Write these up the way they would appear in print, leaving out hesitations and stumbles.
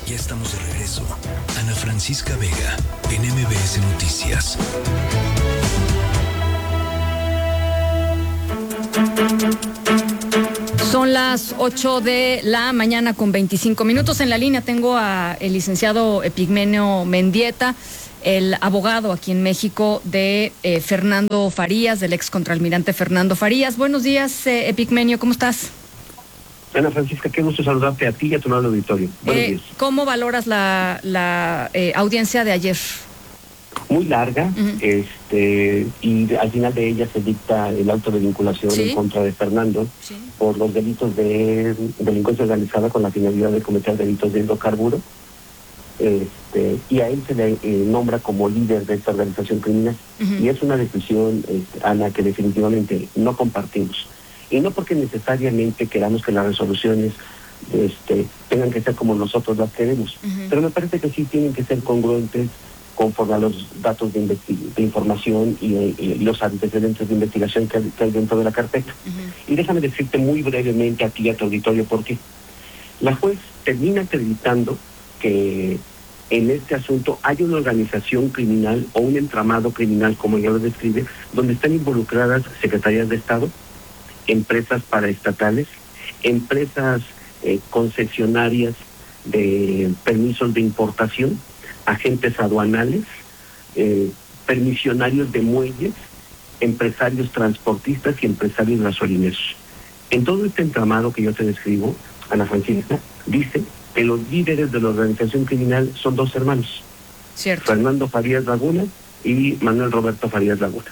Ya estamos de regreso. Ana Francisca Vega, en MBS Noticias. Son las 8 de la mañana con 25 minutos. En la línea tengo a el licenciado Epigmenio Mendieta, el abogado aquí en México de Fernando Farías, del ex contraalmirante Fernando Farías. Buenos días, Epigmenio, ¿cómo estás? Ana Francisca, qué gusto saludarte a ti y a tu nuevo auditorio. Buenos días. ¿Cómo valoras la audiencia de ayer? Muy larga, y al final de ella se dicta el auto de vinculación en contra de Fernando por los delitos de delincuencia organizada con la finalidad de cometer delitos de hidrocarburo. Y a él se le nombra como líder de esta organización criminal. Y es una decisión, Ana, que definitivamente no compartimos. Y no porque necesariamente queramos que las resoluciones tengan que ser como nosotros las queremos, pero me parece que sí tienen que ser congruentes conforme a los datos de información y los antecedentes de investigación que hay dentro de la carpeta. Y déjame decirte muy brevemente a ti y a tu auditorio por qué. La juez termina acreditando que en este asunto hay una organización criminal o un entramado criminal, como ella lo describe, donde están involucradas secretarías de Estado, empresas paraestatales, empresas concesionarias de permisos de importación, agentes aduanales, permisionarios de muelles, empresarios transportistas y empresarios gasolineros. En todo este entramado que yo te describo, Ana Francisca, dice que los líderes de la organización criminal son dos hermanos. Cierto. Fernando Farías Laguna y Manuel Roberto Farías Laguna.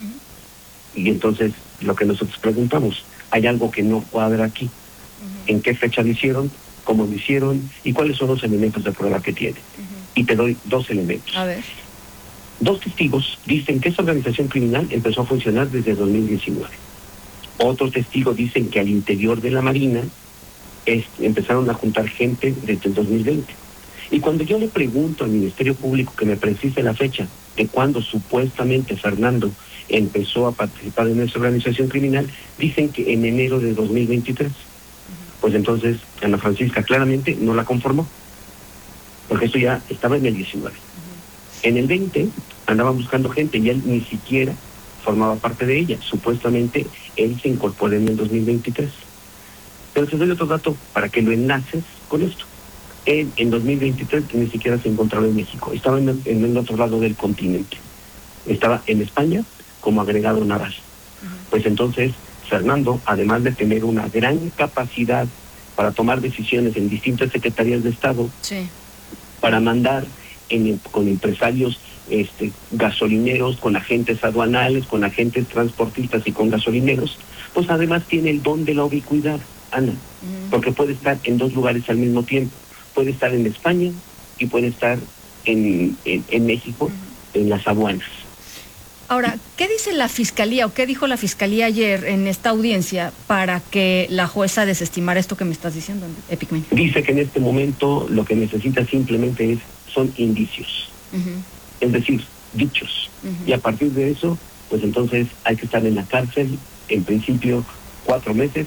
Y entonces, lo que nosotros preguntamos, hay algo que no cuadra aquí. ¿En qué fecha lo hicieron? ¿Cómo lo hicieron? ¿Y cuáles son los elementos de prueba que tiene? Y te doy dos elementos. A ver. Dos testigos dicen que esta organización criminal empezó a funcionar desde 2019. Otros testigos dicen que al interior de la Marina empezaron a juntar gente desde el 2020. Y cuando yo le pregunto al Ministerio Público que me precise la fecha de cuando supuestamente Fernando empezó a participar en esta organización criminal, dicen que en enero de 2023. Pues entonces, Ana Francisca claramente no la conformó, porque esto ya estaba en el 19. En el 20 andaba buscando gente y él ni siquiera formaba parte de ella. Supuestamente él se incorporó en el 2023. Pero te doy otro dato para que lo enlaces con esto. Él en 2023 ni siquiera se encontraba en México, estaba en el otro lado del continente. Estaba en España como agregado naval. Pues entonces, Fernando, además de tener una gran capacidad para tomar decisiones en distintas secretarías de Estado, para mandar con empresarios gasolineros, con agentes aduanales, con agentes transportistas y con gasolineros, pues además tiene el don de la ubicuidad, Ana, porque puede estar en dos lugares al mismo tiempo. Puede estar en España y puede estar en México, en las aduanas. Ahora, ¿qué dice la Fiscalía o qué dijo la Fiscalía ayer en esta audiencia para que la jueza desestimara esto que me estás diciendo, Epigmenio? Dice que en este momento lo que necesita simplemente son indicios, es decir, dichos. Y a partir de eso, pues entonces hay que estar en la cárcel, en principio 4 meses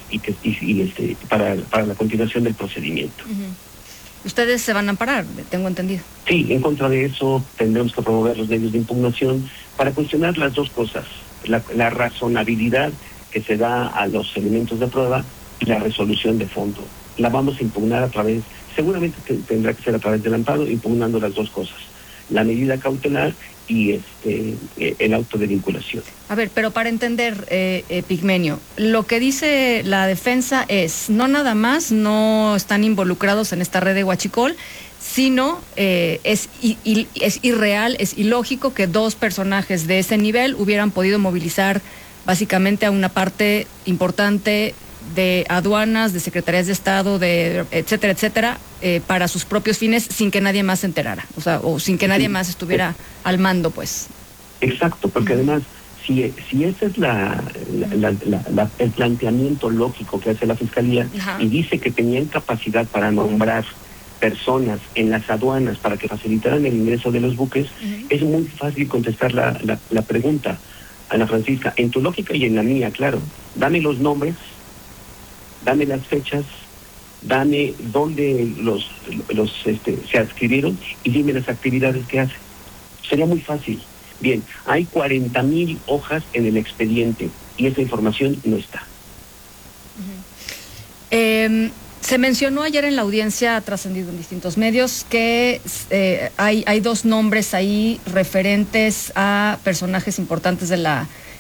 para la continuación del procedimiento. Ustedes se van a amparar, tengo entendido. Sí, en contra de eso tendremos que promover los medios de impugnación para cuestionar las dos cosas, la razonabilidad que se da a los elementos de prueba y la resolución de fondo. La vamos a impugnar seguramente tendrá que ser a través del amparo, impugnando las dos cosas, la medida cautelar y el auto de vinculación. A ver, pero para entender, Epigmenio, lo que dice la defensa es, no nada más no están involucrados en esta red de huachicol, sino es irreal, es ilógico que dos personajes de ese nivel hubieran podido movilizar básicamente a una parte importante de aduanas, de secretarías de Estado, de etcétera, etcétera, para sus propios fines sin que nadie más se enterara, o sin que nadie más estuviera al mando, pues. Exacto, porque además, si ese es el planteamiento lógico que hace la Fiscalía, y dice que tenían capacidad para nombrar personas en las aduanas para que facilitaran el ingreso de los buques, es muy fácil contestar la pregunta, Ana Francisca, en tu lógica y en la mía, claro. Dame los nombres, dame las fechas, dame dónde se adscribieron y dime las actividades que hacen. Sería muy fácil. Bien, hay 40,000 hojas en el expediente y esa información no está. Se mencionó ayer en la audiencia, ha trascendido en distintos medios, que hay dos nombres ahí referentes a personajes importantes de la